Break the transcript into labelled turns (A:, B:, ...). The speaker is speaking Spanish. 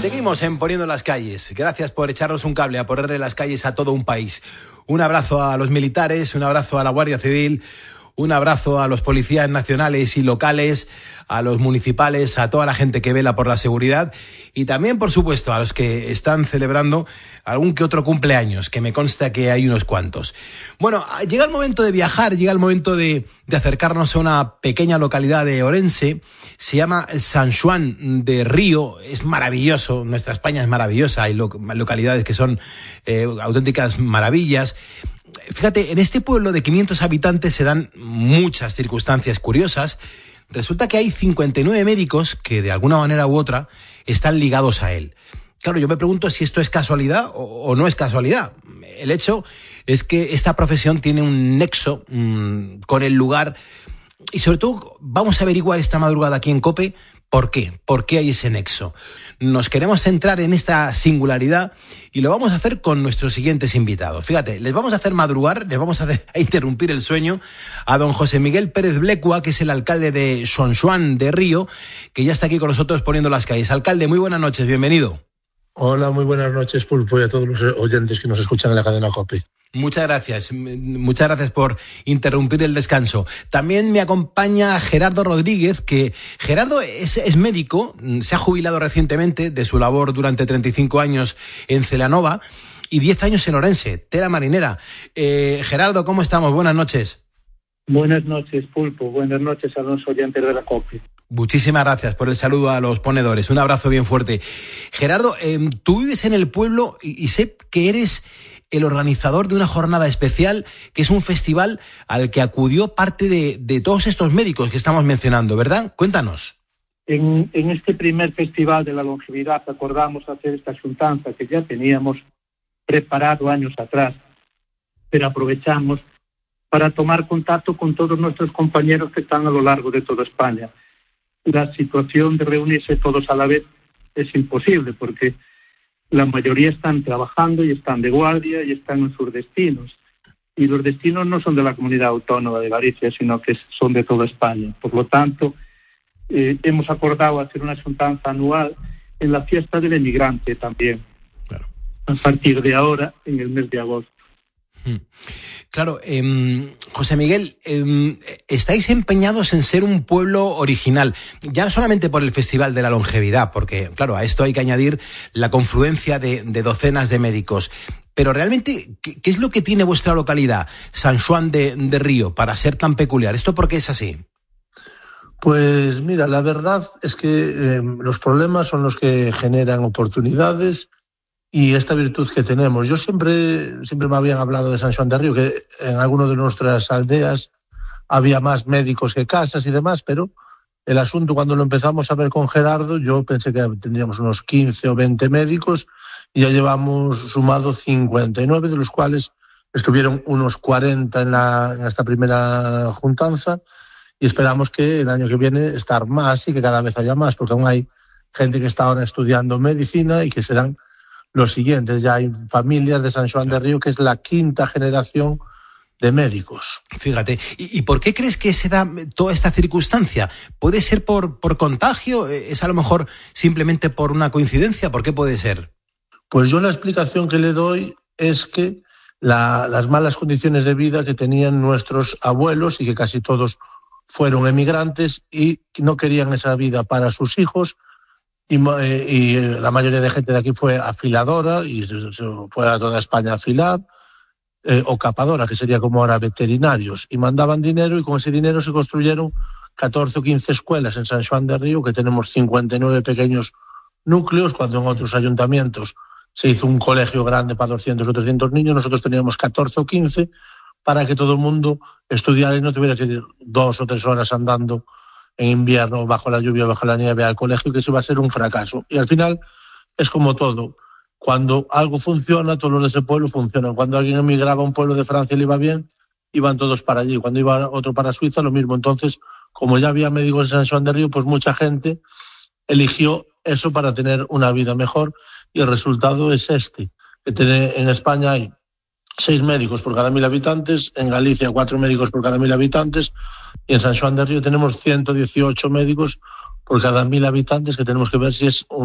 A: Seguimos en Poniendo las Calles. Gracias por echarnos un cable, a ponerle las calles a todo un país. Un abrazo a los militares, un abrazo a la Guardia Civil, un abrazo a los policías nacionales y locales, a los municipales, a toda la gente que vela por la seguridad y también, por supuesto, a los que están celebrando algún que otro cumpleaños, que me consta que hay unos cuantos. Bueno, llega el momento de viajar, llega el momento de acercarnos a una pequeña localidad de Orense. Se llama San Xoán de Río. Es maravilloso, nuestra España es maravillosa, hay localidades que son auténticas maravillas. Fíjate, en este pueblo de 500 habitantes se dan muchas circunstancias curiosas. Resulta que hay 59 médicos que de alguna manera u otra están ligados a él. Claro, yo me pregunto si esto es casualidad o no es casualidad. El hecho es que esta profesión tiene un nexo con el lugar y sobre todo vamos a averiguar esta madrugada aquí en COPE ¿por qué? ¿Por qué hay ese nexo? Nos queremos centrar en esta singularidad y lo vamos a hacer con nuestros siguientes invitados. Fíjate, les vamos a hacer madrugar, les vamos a interrumpir el sueño a don José Miguel Pérez Blecua, que es el alcalde de San Xoán de Río, que ya está aquí con nosotros poniendo las calles. Alcalde, muy buenas noches, bienvenido.
B: Hola, muy buenas noches, Pulpo, y a todos los oyentes que nos escuchan en la cadena COPE.
A: Muchas gracias por interrumpir el descanso. También me acompaña Gerardo Rodríguez, que Gerardo es médico, se ha jubilado recientemente de su labor durante 35 años en Celanova y 10 años en Orense, tela marinera. Gerardo, ¿cómo estamos? Buenas noches.
C: Buenas noches, Pulpo. Buenas noches a los oyentes de la COPE.
A: Muchísimas gracias por el saludo a los ponedores. Un abrazo bien fuerte. Gerardo, tú vives en el pueblo y sé que eres el organizador de una jornada especial, que es un festival al que acudió parte de todos estos médicos que estamos mencionando, ¿verdad? Cuéntanos.
C: En este primer festival de la longevidad acordamos hacer esta xuntanza que ya teníamos preparado años atrás, pero aprovechamos para tomar contacto con todos nuestros compañeros que están a lo largo de toda España. La situación de reunirse todos a la vez es imposible porque la mayoría están trabajando y están de guardia y están en sus destinos. Y los destinos no son de la comunidad autónoma de Galicia, sino que son de toda España. Por lo tanto, hemos acordado hacer una xuntanza anual en la fiesta del emigrante también. Claro. A partir de ahora, en el mes de agosto.
A: Claro, José Miguel, estáis empeñados en ser un pueblo original, ya no solamente por el Festival de la Longevidad, porque, claro, a esto hay que añadir la confluencia de docenas de médicos. Pero realmente, ¿qué es lo que tiene vuestra localidad, San Xoán de Río, para ser tan peculiar? ¿Esto por qué es así?
B: Pues mira, la verdad es que los problemas son los que generan oportunidades y esta virtud que tenemos. Yo siempre me habían hablado de San Xoán de Río, que en alguna de nuestras aldeas había más médicos que casas y demás, pero el asunto cuando lo empezamos a ver con Gerardo, yo pensé que tendríamos unos 15 o 20 médicos y ya llevamos sumado 59, de los cuales estuvieron unos 40 en esta primera juntanza y esperamos que el año que viene estar más y que cada vez haya más, porque aún hay gente que está ahora estudiando medicina y que serán los siguientes. Ya hay familias de San Xoán de Río que es la quinta generación de médicos.
A: Fíjate, ¿y por qué crees que se da toda esta circunstancia? ¿Puede ser por contagio? ¿Es a lo mejor simplemente por una coincidencia? ¿Por qué puede ser?
B: Pues yo la explicación que le doy es que las malas condiciones de vida que tenían nuestros abuelos y que casi todos fueron emigrantes y no querían esa vida para sus hijos. Y la mayoría de gente de aquí fue afiladora y se fue a toda España a afilar, o capadora, que sería como ahora veterinarios, y mandaban dinero y con ese dinero se construyeron 14 o 15 escuelas en San Xoán de Río, que tenemos 59 pequeños núcleos, cuando en otros ayuntamientos se hizo un colegio grande para 200 o 300 niños, nosotros teníamos 14 o 15 para que todo el mundo estudiara y no tuviera que ir 2 o 3 horas andando en invierno, bajo la lluvia, bajo la nieve al colegio, que eso va a ser un fracaso. Y al final es como todo. Cuando algo funciona, todos los de ese pueblo funcionan. Cuando alguien emigraba a un pueblo de Francia y le iba bien, iban todos para allí. Cuando iba otro para Suiza, lo mismo. Entonces, como ya había médicos en San Xoán de Río, pues mucha gente eligió eso para tener una vida mejor y el resultado es este. En España hay 6 médicos por cada 1.000 habitantes, en Galicia 4 médicos por cada 1.000 habitantes y en San Xoán de Río tenemos 118 médicos por cada 1.000 habitantes, que tenemos que ver si es